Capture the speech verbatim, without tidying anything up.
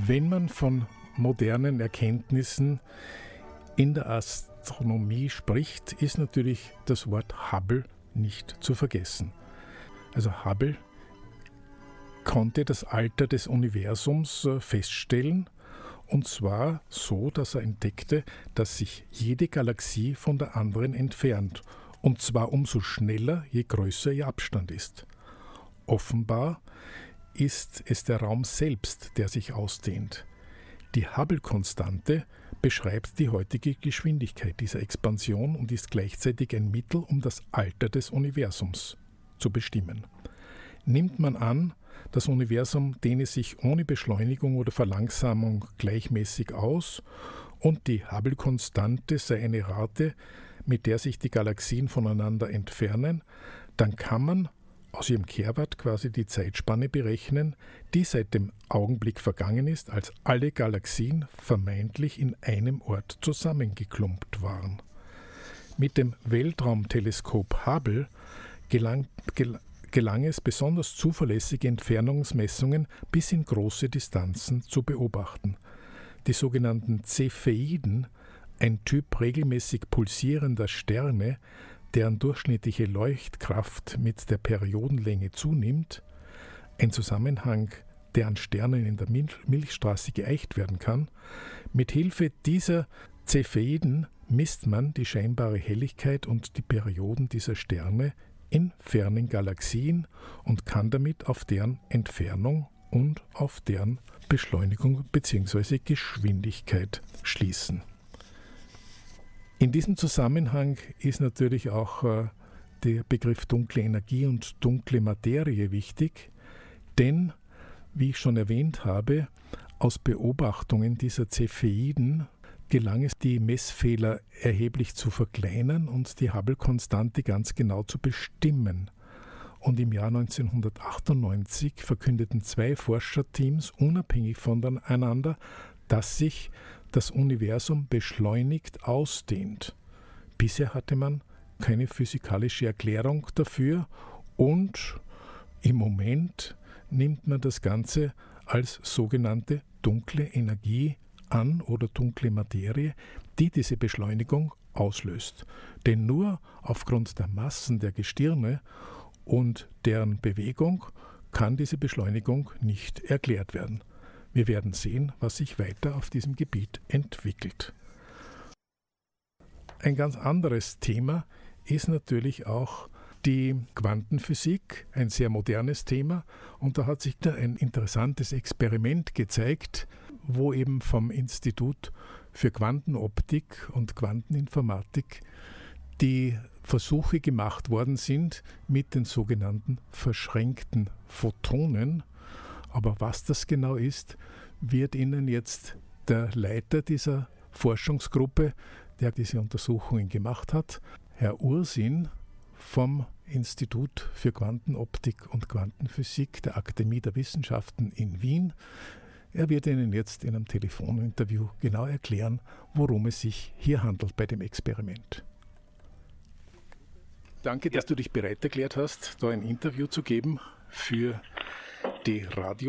Wenn man von modernen Erkenntnissen in der Astronomie spricht, ist natürlich das Wort Hubble nicht zu vergessen. Also Hubble konnte das Alter des Universums feststellen, und zwar so, dass er entdeckte, dass sich jede Galaxie von der anderen entfernt, und zwar umso schneller, je größer ihr Abstand ist. Offenbar ist es der Raum selbst, der sich ausdehnt. Die Hubble-Konstante beschreibt die heutige Geschwindigkeit dieser Expansion und ist gleichzeitig ein Mittel, um das Alter des Universums zu bestimmen. Nimmt man an, das Universum dehne sich ohne Beschleunigung oder Verlangsamung gleichmäßig aus und die Hubble-Konstante sei eine Rate, mit der sich die Galaxien voneinander entfernen, dann kann man aus ihrem Kehrwert quasi die Zeitspanne berechnen, die seit dem Augenblick vergangen ist, als alle Galaxien vermeintlich in einem Ort zusammengeklumpt waren. Mit dem Weltraumteleskop Hubble gelang, gel, gelang es, besonders zuverlässige Entfernungsmessungen bis in große Distanzen zu beobachten. Die sogenannten Cepheiden, ein Typ regelmäßig pulsierender Sterne, deren durchschnittliche Leuchtkraft mit der Periodenlänge zunimmt, ein Zusammenhang, der an Sternen in der Mil- Milchstraße geeicht werden kann. Mit Hilfe dieser Cepheiden misst man die scheinbare Helligkeit und die Perioden dieser Sterne in fernen Galaxien und kann damit auf deren Entfernung und auf deren Beschleunigung bzw. Geschwindigkeit schließen. In diesem Zusammenhang ist natürlich auch äh, der Begriff dunkle Energie und dunkle Materie wichtig, denn, wie ich schon erwähnt habe, aus Beobachtungen dieser Cepheiden gelang es, die Messfehler erheblich zu verkleinern und die Hubble-Konstante ganz genau zu bestimmen. Und im Jahr neunzehnhundertachtundneunzig verkündeten zwei Forscherteams unabhängig voneinander, dass sich das Universum beschleunigt ausdehnt. Bisher hatte man keine physikalische Erklärung dafür und im Moment nimmt man das Ganze als sogenannte dunkle Energie an oder dunkle Materie, die diese Beschleunigung auslöst. Denn nur aufgrund der Massen der Gestirne und deren Bewegung kann diese Beschleunigung nicht erklärt werden. Wir werden sehen, was sich weiter auf diesem Gebiet entwickelt. Ein ganz anderes Thema ist natürlich auch die Quantenphysik, ein sehr modernes Thema. Und da hat sich da ein interessantes Experiment gezeigt, wo eben vom Institut für Quantenoptik und Quanteninformatik die Versuche gemacht worden sind mit den sogenannten verschränkten Photonen. Aber was das genau ist, wird Ihnen jetzt der Leiter dieser Forschungsgruppe, der diese Untersuchungen gemacht hat, Herr Ursin vom Institut für Quantenoptik und Quantenphysik der Akademie der Wissenschaften in Wien. Er wird Ihnen jetzt in einem Telefoninterview genau erklären, worum es sich hier handelt bei dem Experiment. Danke, dass du dich bereit erklärt hast, da ein Interview zu geben für die Radio